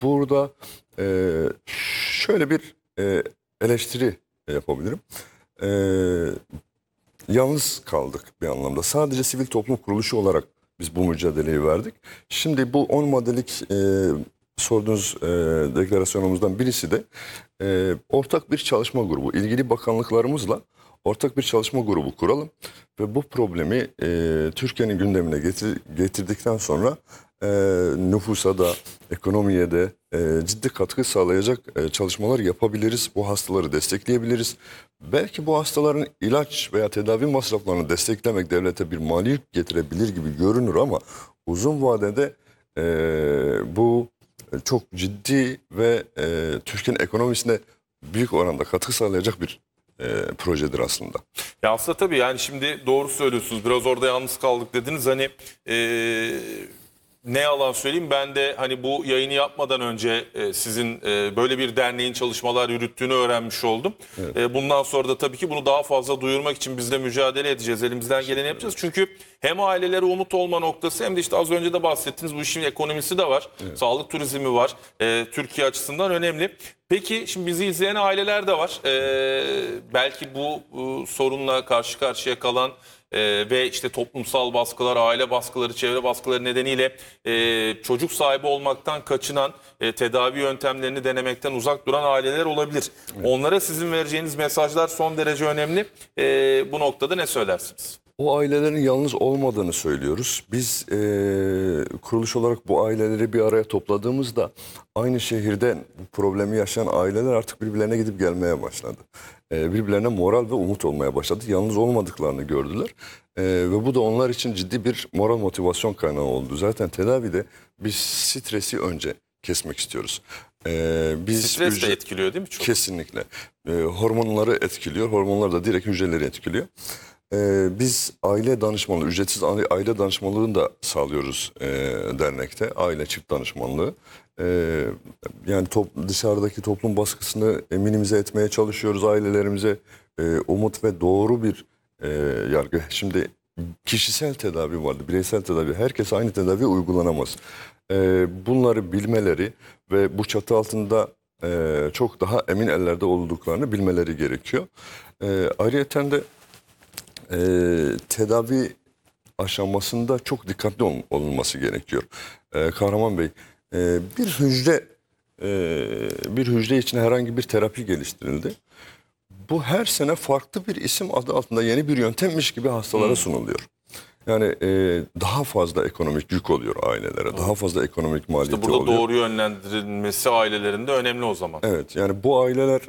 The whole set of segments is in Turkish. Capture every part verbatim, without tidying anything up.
burada e, şöyle bir e, eleştiri yapabilirim. E, yalnız kaldık bir anlamda. Sadece sivil toplum kuruluşu olarak biz bu mücadeleyi verdik. Şimdi bu on maddelik e, sorduğunuz e, deklarasyonumuzdan birisi de e, ortak bir çalışma grubu. İlgili bakanlıklarımızla ortak bir çalışma grubu kuralım ve bu problemi e, Türkiye'nin gündemine getir, getirdikten sonra e, nüfusa da ekonomiye de e, ciddi katkı sağlayacak e, çalışmalar yapabiliriz. Bu hastaları destekleyebiliriz. Belki bu hastaların ilaç veya tedavi masraflarını desteklemek devlete bir maliyet getirebilir gibi görünür ama uzun vadede e, bu çok ciddi ve e, Türkiye'nin ekonomisine büyük oranda katkı sağlayacak bir e, projedir aslında. Ya aslında tabii yani şimdi doğru söylüyorsunuz. Biraz orada yalnız kaldık dediniz. Hani e, ne yalan söyleyeyim, ben de hani bu yayını yapmadan önce e, sizin e, böyle bir derneğin çalışmalar yürüttüğünü öğrenmiş oldum. Evet. E, bundan sonra da tabii ki bunu daha fazla duyurmak için biz de mücadele edeceğiz. Elimizden geleni yapacağız. Çünkü hem ailelere umut olma noktası hem de işte az önce de bahsettiniz, bu işin ekonomisi de var. Evet. Sağlık turizmi var. E, Türkiye açısından önemli. Peki şimdi bizi izleyen aileler de var. E, belki bu e, sorunla karşı karşıya kalan Ee, ve işte toplumsal baskılar, aile baskıları, çevre baskıları nedeniyle e, çocuk sahibi olmaktan kaçınan, e, tedavi yöntemlerini denemekten uzak duran aileler olabilir. Evet. Onlara sizin vereceğiniz mesajlar son derece önemli. E, bu noktada ne söylersiniz? O ailelerin yalnız olmadığını söylüyoruz. Biz e, kuruluş olarak bu aileleri bir araya topladığımızda aynı şehirde bu problemi yaşayan aileler artık birbirlerine gidip gelmeye başladı. E, birbirlerine moral ve umut olmaya başladı. Yalnız olmadıklarını gördüler. E, ve bu da onlar için ciddi bir moral motivasyon kaynağı oldu. Zaten tedavide biz stresi önce kesmek istiyoruz. E, biz Stres hücre... de etkiliyor değil mi? Çok. Kesinlikle. E, hormonları etkiliyor. Hormonlar da direkt hücreleri etkiliyor. Ee, biz aile danışmanlığı, ücretsiz aile danışmanlığını da sağlıyoruz e, dernekte. Aile çift danışmanlığı. Ee, yani top, dışarıdaki toplum baskısını minimize etmeye çalışıyoruz. Ailelerimize e, umut ve doğru bir e, yargı. Şimdi kişisel tedavi vardı, bireysel tedavi. Herkes aynı tedavi uygulanamaz. E, bunları bilmeleri ve bu çatı altında e, çok daha emin ellerde olduklarını bilmeleri gerekiyor. E, ayrıyeten de E, tedavi aşamasında çok dikkatli ol, olunması gerekiyor. E, Kahraman Bey, e, bir hücre e, bir hücre için herhangi bir terapi geliştirildi. Bu her sene farklı bir isim adı altında yeni bir yöntemmiş gibi hastalara Hmm. sunuluyor. Yani e, daha fazla ekonomik yük oluyor ailelere, hmm. daha fazla ekonomik maliyeti İşte burada oluyor. doğru yönlendirilmesi ailelerinde önemli o zaman. Evet, yani bu aileler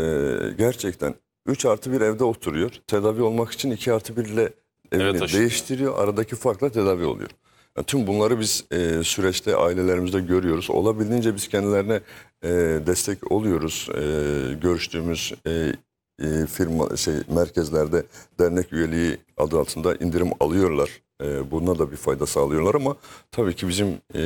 e, gerçekten üç artı bir evde oturuyor. Tedavi olmak için iki artı bir ile evini Evet, değiştiriyor. Aradaki farkla tedavi oluyor. Yani tüm bunları biz e, süreçte ailelerimizde görüyoruz. Olabildiğince biz kendilerine e, destek oluyoruz. E, görüştüğümüz e, e, firma şey merkezlerde dernek üyeliği adı altında indirim alıyorlar. E, buna da bir fayda sağlıyorlar ama tabii ki bizim e,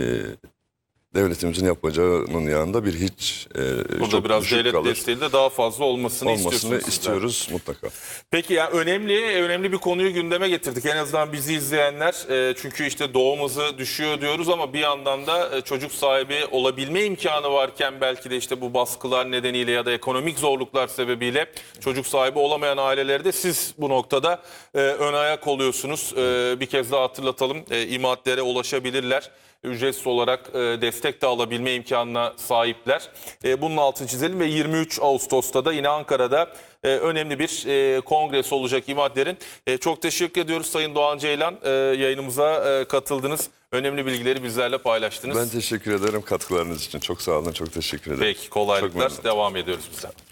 devletimizin yapacağının yanında bir hiç e, Burada çok biraz düşük devlet kalır. desteği de daha fazla olmasını, Olmasını istiyorsunuz istiyoruz mutlaka. Peki yani önemli önemli bir konuyu gündeme getirdik. En azından bizi izleyenler, e, çünkü işte doğum hızı düşüyor diyoruz ama bir yandan da e, çocuk sahibi olabilme imkanı varken belki de işte bu baskılar nedeniyle ya da ekonomik zorluklar sebebiyle çocuk sahibi olamayan ailelerde siz bu noktada e, ön ayak oluyorsunuz. E, bir kez daha hatırlatalım, e, İMAD'lere ulaşabilirler. Ücretsiz olarak e, destek de alabilme imkanına sahipler. E, bunun altını çizelim ve yirmi üç Ağustos'ta da yine Ankara'da e, önemli bir e, kongresi olacak İMAD'lerin. E, çok teşekkür ediyoruz Sayın Doğan Ceylan. E, yayınımıza e, katıldınız. Önemli bilgileri bizlerle paylaştınız. Ben teşekkür ederim katkılarınız için. Çok sağ olun, çok teşekkür ederim. Peki, kolaylıklar. Devam ediyoruz bize.